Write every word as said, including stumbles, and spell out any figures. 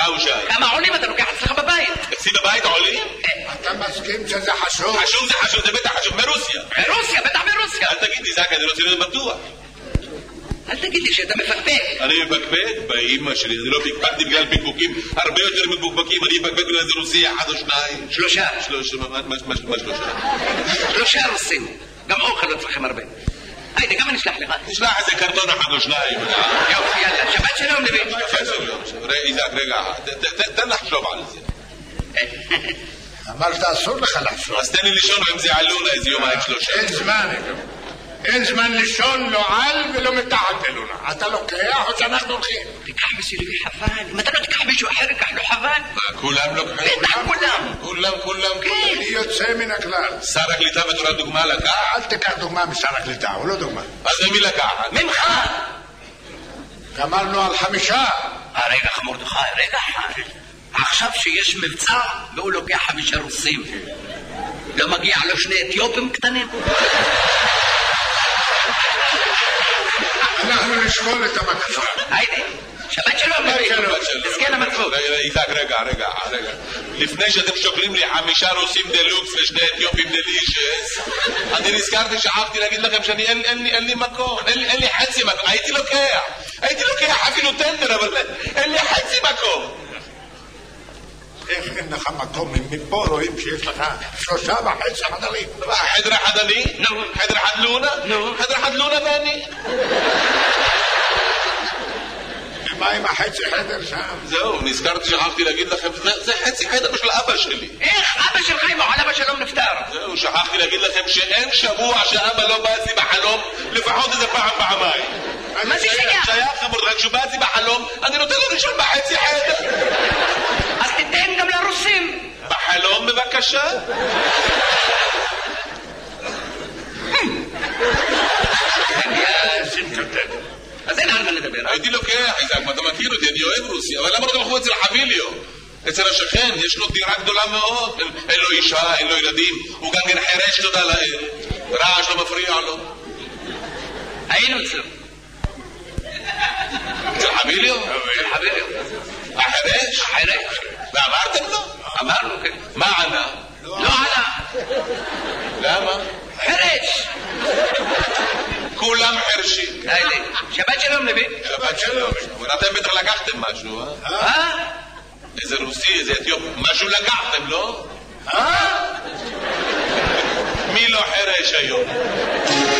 ושי? כמה עולים אתה לוקח אצלך בבית? אצלי בבית עולים? אתה מסכים שזה חשוב? חשוב זה חשוב, זה בטח חשוב, מרוסיה. ברוסיה, בטח ברוסיה. אל תגיד לי, זק, אני רוצה להיות בטוח. אל תגיד לי שאתה מפקפק. אני מפקפק באמא שלי, אני לא פקפקתי בגלל פקפוקים הרבה יותר מפוקפקים, אני מפקפק בגלל זה רוסי אחד או שניים. שלושה. שלושה, מה שלושה? שלושה רוסים. גם אוכל לא צריכים הרבה. היידה, גם אני אשלח לך. תשלח איזה קרטון אחד או שניים. יופי, יאללה, שבת שלום לוי. שבת שלום. איזק, רגע, תן לחשוב על זה. אמרת אסור לך לחשוב. אז תן לי לישון עם זה עלונה איזה יומיים שלושה. אין זמן, אין זמן לישון לא על ולא מתחת אלונה. אתה לוקח או שאנחנו הולכים? תיקח בשבילי חבל. אם אתה לא תיקח מישהו אחר, תיקח לו חבל. כולם לוקחים? בטח כולם. כולם, כולם. כן. אני יוצא מן הכלל. שר הקליטה בתור דוגמה לקח? אל תיקח דוגמה משר הקליטה, הוא לא דוגמה. אז ממי לקחת? ממך. גמרנו על חמישה. רגע מרדכי, רגע אחד. עכשיו שיש מבצע והוא לוקח חמישה רוסים, לא מגיע לו שני אתיופים קטנים? אנחנו נשקול את הבקשה. היידה, שבת שלום. תזכה למצוות. איתק, רגע, רגע, רגע. לפני שאתם שוקלים לי חמישה רוסים דלוקס ושני אתיופים דלישס, אני נזכרתי, שכחתי להגיד לכם שאני אין לי מקום, אין לי חצי מקום. הייתי לוקח, הייתי לוקח אפילו טנדר, אבל אין לי חצי מקום. איך אין לך מקום? מפה רואים שיש לך שלושה וחצי חדרים. חדר אחד אני? חדר אחד לונה? חדר אחד לונה ואני? מה עם החצי חדר שם? זהו, נזכרתי, שכחתי להגיד לכם, זה חצי חדר של אבא שלי. איך אבא שלך אם הוא על אבא שלום נפטר? זהו, שכחתי להגיד לכם שאין שבוע שאבא לא בא אצלי בחלום לפחות איזה פעם פעמיים. מה זה שייך? שייך אמור, רק שהוא בא אצלי בחלום אני נותן לו לישון בחצי חדר. אז תיתן גם לרוסים. בחלום בבקשה. אז אין על מה לדבר. הייתי לוקח, איזק, אתה מכיר אותי, אני אוהב רוסיה, אבל למה לא תלכו אצל חביליו? אצל השכן, יש לו דירה גדולה מאוד, אין לו אישה, אין לו ילדים, הוא גם כן חרש תודה לאל, רעש לא מפריע לו. היינו אצלו. אצל חביליו? אצל חביליו. החרש? החרש. ואמרתם לו? אמרנו, כן. מה ענה? לא ענה. למה? חרש. כולם חרשים. שבת שלום לוי. שבת שלום. אבל אתם בטח לקחתם משהו, אה? אה? איזה רוסי, איזה אתיופי, משהו לקחתם, לא? אה? מי לא חרש היום?